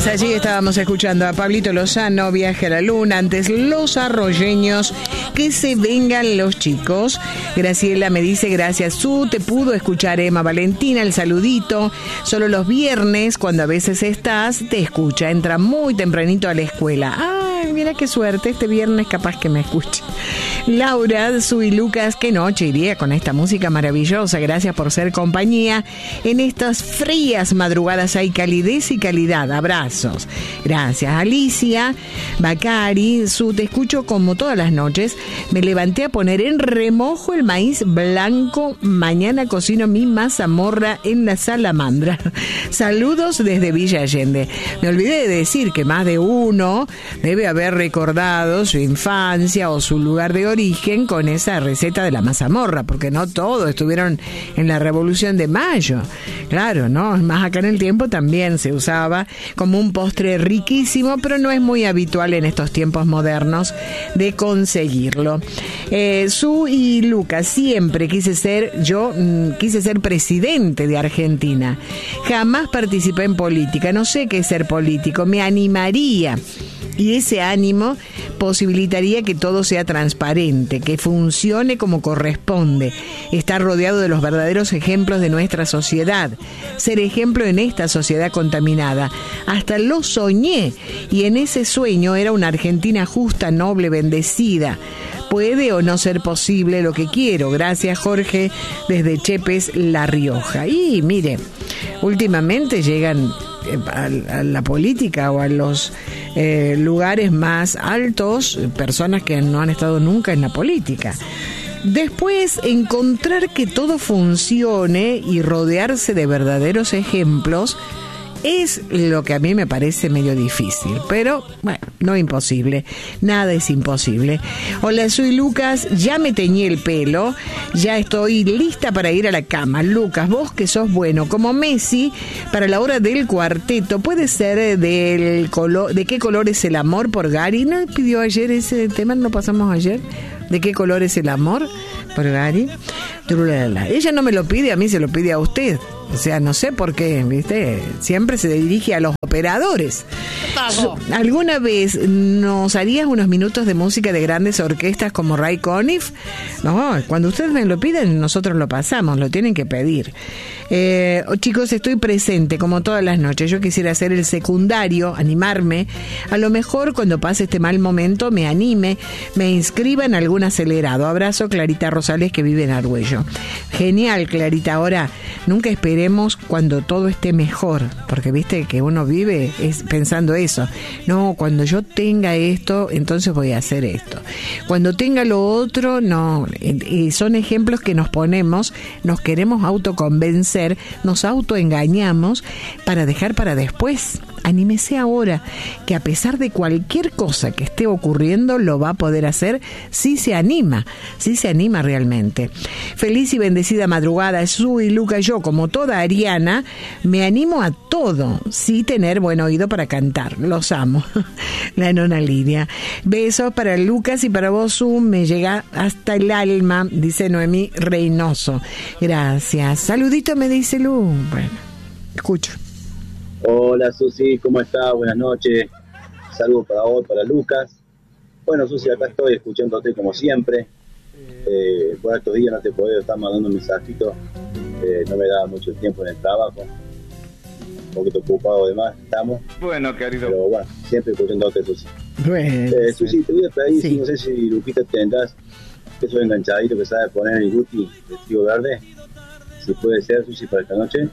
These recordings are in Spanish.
Pues allí estábamos escuchando a Pablito Lozano, Viaje a la Luna, antes Los Arroyeños, Que se vengan los chicos. Graciela me dice, gracias Su, te pudo escuchar Emma Valentina, el saludito. Solo los viernes, cuando a veces estás, te escucha, entra muy tempranito a la escuela. Ay, mira qué suerte, este viernes capaz que me escuche. Laura, Su y Lucas, qué noche iría con esta música maravillosa. Gracias por ser compañía. En estas frías madrugadas hay calidez y calidad. Abrazos. Gracias. Alicia, Bacari, Su, te escucho como todas las noches. Me levanté a poner en remojo el maíz blanco. Mañana cocino mi mazamorra en la salamandra. Saludos desde Villa Allende. Me olvidé de decir que más de uno debe haber recordado su infancia o su lugar de origen con esa receta de la mazamorra, porque no todos estuvieron en la Revolución de Mayo. Claro, ¿no? Más acá en el tiempo también se usaba como un postre riquísimo, pero no es muy habitual en estos tiempos modernos de conseguirlo. Su y Lucas, siempre quise ser presidente de Argentina. Jamás participé en política, no sé qué es ser político, me animaría. Y ese ánimo posibilitaría que todo sea transparente, que funcione como corresponde, estar rodeado de los verdaderos ejemplos de nuestra sociedad, ser ejemplo en esta sociedad contaminada. Hasta lo soñé, y en ese sueño era una Argentina justa, noble, bendecida. Puede o no ser posible lo que quiero. Gracias, Jorge, desde Chepes, La Rioja. Y mire, últimamente llegan a la política o a los lugares más altos personas que no han estado nunca en la política. Después, encontrar que todo funcione y rodearse de verdaderos ejemplos es lo que a mí me parece medio difícil, pero bueno, no imposible, nada es imposible. Hola, soy Lucas, ya me teñí el pelo, ya estoy lista para ir a la cama. Lucas, vos que sos bueno como Messi, para la hora del cuarteto, puede ser del color, ¿de qué color es el amor? Por Gary, ¿no pidió ayer ese tema? ¿No pasamos ayer? ¿De qué color es el amor? Por Gary. Ella no me lo pide, a mí se lo pide a usted. O sea, no sé por qué, ¿viste? Siempre se dirige a los operadores. ¿Alguna vez nos harías unos minutos de música de grandes orquestas como Ray Conniff? No, cuando ustedes me lo piden, nosotros lo pasamos, lo tienen que pedir. Chicos, estoy presente como todas las noches. Yo quisiera hacer el secundario, animarme. A lo mejor cuando pase este mal momento me anime, me inscriba en algún acelerado. Abrazo, Clarita Rosales, que vive en Argüello. Genial, Clarita. Ahora, nunca esperemos cuando todo esté mejor, porque viste que uno vive pensando eso. No, cuando yo tenga esto, entonces voy a hacer esto. Cuando tenga lo otro, no. Y son ejemplos que nos ponemos, nos queremos autoconvencer, nos autoengañamos para dejar para después. Anímese ahora, que a pesar de cualquier cosa que esté ocurriendo, lo va a poder hacer si se anima realmente. Feliz y bendecida madrugada, Su y Luca. Yo, como toda ariana, me animo a todo, sí tener buen oído para cantar. Los amo. La nona Lidia. Besos para Lucas y para vos, Su, me llega hasta el alma, dice Noemí Reynoso. Gracias. Saludito, me dice Lu. Bueno, escucho. Hola Susi, ¿cómo estás? Buenas noches. Saludos para vos, para Lucas. Bueno, Susi, acá estoy escuchándote como siempre. Por estos días no te puedo estar mandando un mensajito. No me da mucho tiempo en el trabajo. Un poquito ocupado además estamos. Bueno, querido. Pero bueno, siempre escuchándote, Susi. Bueno, Susi, te voy a pedir, sí. No sé si Lupita tendrás esos enganchaditos que sabe poner el Guti de trigo verde. Si puede ser, Susi, para esta noche.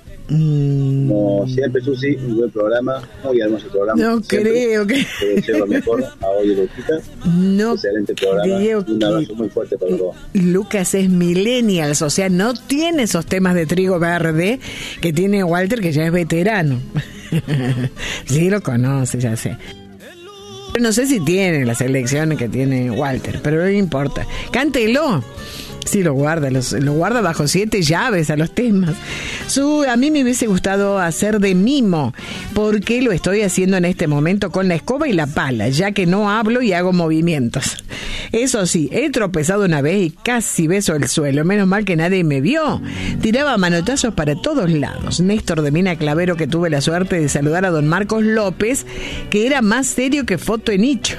Como siempre, Susi, un buen programa, muy hermoso programa. No siempre. Creo que ser lo mejor a hoy y Lupita. No, excelente programa. Un abrazo muy fuerte para todos. Lucas es millennials, o sea, no tiene esos temas de trigo verde que tiene Walter, que ya es veterano. Sí, lo conoce, ya sé. No sé si tiene las elecciones que tiene Walter, pero no importa. Cántelo. Sí, lo guarda bajo 7 llaves a los temas. A mí me hubiese gustado hacer de mimo, porque lo estoy haciendo en este momento con la escoba y la pala, ya que no hablo y hago movimientos. Eso sí, he tropezado una vez y casi beso el suelo. Menos mal que nadie me vio. Tiraba manotazos para todos lados. Néstor de Mina Clavero, que tuve la suerte de saludar a don Marcos López, que era más serio que foto en nicho.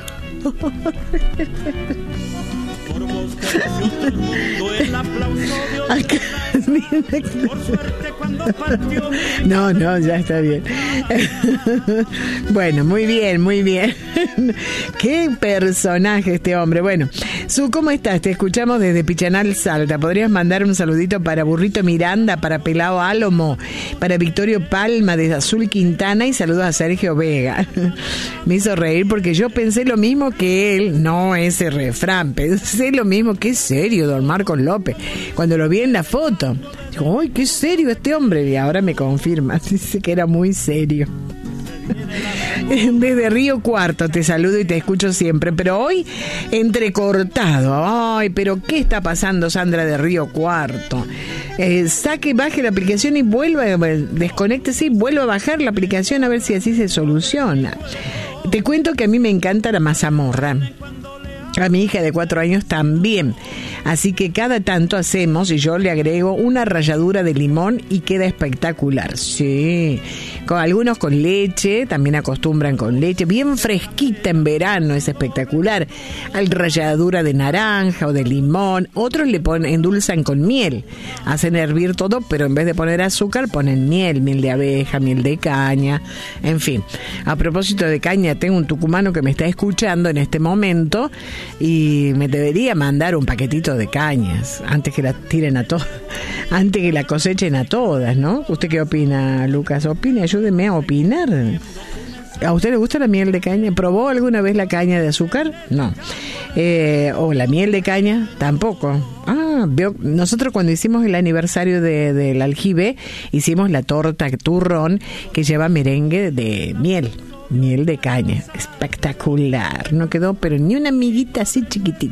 No, ya está bien. Bueno, muy bien. Qué personaje este hombre. Bueno, ¿cómo estás? Te escuchamos desde Pichanal, Salta. ¿Podrías mandar un saludito para Burrito Miranda, para Pelao Álamo, para Victorio Palma desde Azul Quintana, y saludos a Sergio Vega? Me hizo reír porque yo pensé lo mismo que él, no ese refrán, pensé lo mismo. Qué serio, don Marcos López, cuando lo vi en la foto. Digo, ¡ay, qué serio este hombre! Y ahora me confirma, dice que era muy serio. Desde Río Cuarto te saludo y te escucho siempre, pero hoy entrecortado. Ay, pero ¿qué está pasando, Sandra de Río Cuarto? Baje la aplicación y desconéctese y vuelva a bajar la aplicación a ver si así se soluciona. Te cuento que a mí me encanta la mazamorra. A mi hija de 4 años también. Así que cada tanto hacemos y yo le agrego una ralladura de limón y queda espectacular. Sí, algunos con leche, también acostumbran con leche, bien fresquita en verano, es espectacular. Hay ralladura de naranja o de limón, otros endulzan con miel. Hacen hervir todo, pero en vez de poner azúcar ponen miel de abeja, miel de caña, en fin. A propósito de caña, tengo un tucumano que me está escuchando en este momento y me debería mandar un paquetito de cañas antes que la tiren a todas, antes que la cosechen a todas, ¿no? ¿Usted qué opina, Lucas? Opine, ayúdeme a opinar. ¿A usted le gusta la miel de caña? ¿Probó alguna vez la caña de azúcar? No. ¿O la miel de caña? Tampoco. Nosotros cuando hicimos el aniversario del aljibe, hicimos la torta turrón que lleva merengue de miel de caña. Espectacular. No quedó pero ni una amiguita así chiquitita.